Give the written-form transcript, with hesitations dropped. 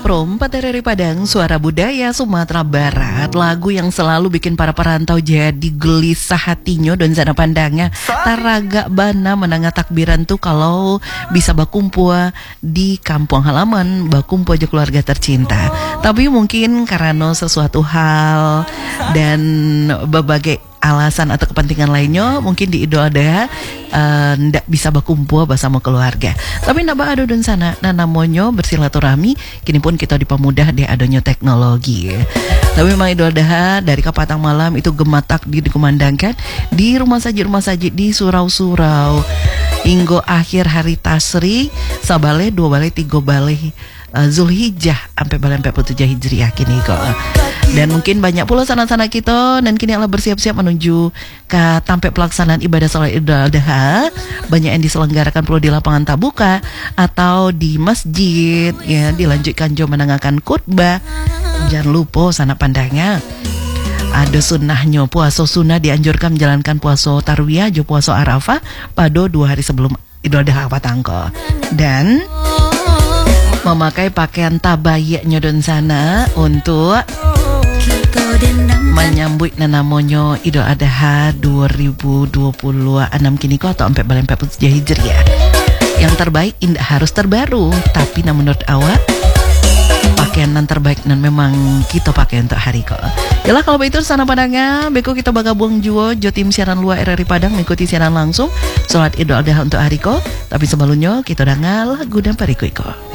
Perompat dari Padang, suara budaya Sumatera Barat. Lagu yang selalu bikin para perantau jadi gelisah hatinya dan sana pandangnya. Taraga bana menangga takbiran tuh kalau bisa bakumpul di kampung halaman, bakumpul aja keluarga tercinta. Tapi mungkin karena sesuatu hal dan berbagai alasan atau kepentingan lainnya, mungkin di Idul Adha ndak bisa berkumpul bersama keluarga. Tapi ndak ada dan sana, nah namanya bersilaturahmi. Kini pun kita dipermudah di adanya teknologi. Tapi memang Idul Adha dari kapatang malam itu gematak dikumandangkan di rumah saji di surau-surau hingga akhir hari tasri sabale 2 bale 3 bale Zulhijjah sampai bulan 47 Hijriah kini kok. Dan mungkin banyak pula sana-sana kita dan kini Allah bersiap-siap menuju ke tampai pelaksanaan ibadah salat Idul Adha. Banyak yang diselenggarakan pula di lapangan tabuka atau di masjid ya, dilanjutkan jo mendengarkan khutbah. Jangan lupa sana pandangnya ada sunnahnya, puasa sunnah dianjurkan menjalankan puasa tarwiyah jo puasa Arafah pada 2 hari sebelum Idul Adha patangko. Dan memakai pakaian tabayaknya dan sana untuk menyambut namanya Idul Adha 2026 kini kok atau sampai bulan 47 Hijriah. Yang terbaik indah harus terbaru, tapi menurut awak pakaian yang terbaik dan memang kita pakai untuk hari kok. Yalah kalau begitu sana padangnya, beko kita bakal buang juo jo tim siaran luar RRI Padang mengikuti siaran langsung salat Idul Adha untuk hari kok. Tapi sebelumnya kita dengar lagu dan pariko.